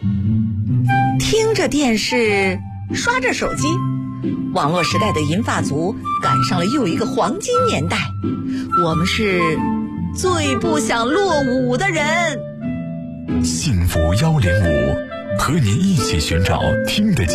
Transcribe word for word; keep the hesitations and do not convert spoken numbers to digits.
听着电视，刷着手机，网络时代的银发族赶上了又一个黄金年代。我们是最不想落伍的人。 幸福幺零五，和您一起寻找听得见